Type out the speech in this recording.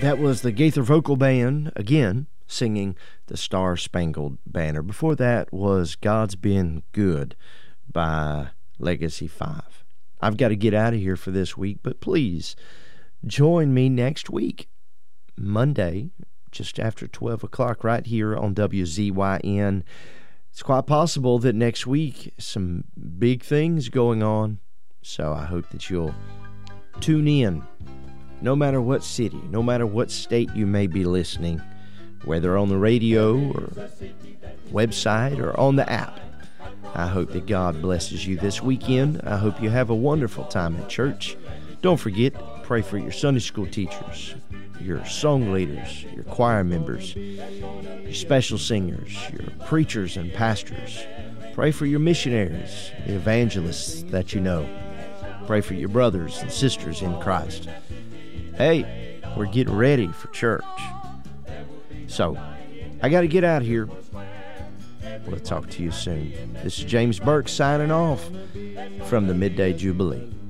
That was the Gaither Vocal Band, again, singing the Star Spangled Banner. Before that was God's Been Good by Legacy 5. I've got to get out of here for this week, but please join me next week, Monday, just after 12 o'clock, right here on WZYN. It's quite possible that next week some big things going on, so I hope that you'll tune in. No matter what city, no matter what state you may be listening, whether on the radio or website or on the app, I hope that God blesses you this weekend. I hope you have a wonderful time at church. Don't forget, pray for your Sunday school teachers, your song leaders, your choir members, your special singers, your preachers and pastors. Pray for your missionaries, the evangelists that you know. Pray for your brothers and sisters in Christ. Hey, we're getting ready for church. So, I got to get out of here. We'll talk to you soon. This is James Burke signing off from the Midday Jubilee.